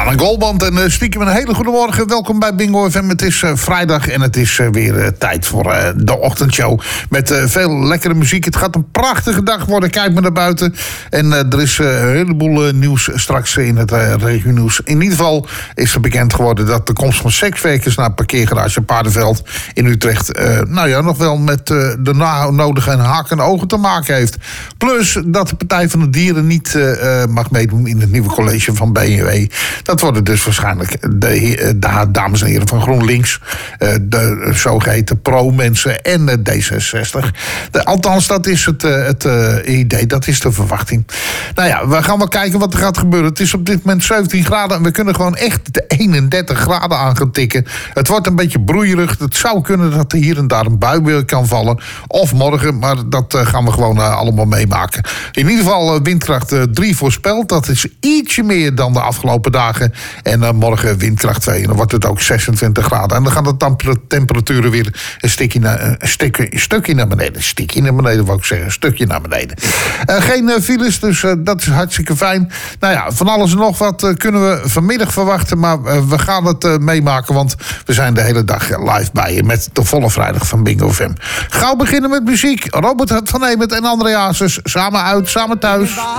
Daan en Goldband en stiekem een hele goede morgen. Welkom bij Bingo FM. Het is vrijdag en het is weer tijd voor de ochtendshow. Met veel lekkere muziek. Het gaat een prachtige dag worden. Kijk maar naar buiten. En er is een heleboel nieuws straks in het regionieuws. In ieder geval is er bekend geworden dat de komst van sekswerkers naar parkeergarage Paardenveld in Utrecht nog wel met de nodige haken en ogen te maken heeft. Plus dat de Partij van de Dieren niet mag meedoen in het nieuwe college van BNW. Dat worden dus waarschijnlijk de dames en heren van GroenLinks, de zogeheten pro-mensen en D66. Althans, dat is het idee, dat is de verwachting. Nou ja, we gaan wel kijken wat er gaat gebeuren. Het is op dit moment 17 graden en we kunnen gewoon echt de 31 graden aan gaan tikken. Het wordt een beetje broeierig. Het zou kunnen dat er hier en daar een bui weer kan vallen. Of morgen, maar dat gaan we gewoon allemaal meemaken. In ieder geval windkracht 3 voorspeld. Dat is ietsje meer dan de afgelopen dagen. En morgen windkracht 2. En dan wordt het ook 26 graden. En dan gaan de temperaturen weer een stukje naar beneden. Stukje naar beneden, wou ik zeggen. Een stukje naar beneden. Geen files, dus dat is hartstikke fijn. Nou ja, van alles en nog wat kunnen we vanmiddag verwachten. Maar we gaan het meemaken, want we zijn de hele dag live bij je met de volle vrijdag van Bingo FM. Gauw beginnen met muziek. Robert van Hemert en André Hazes. Samen uit, samen thuis.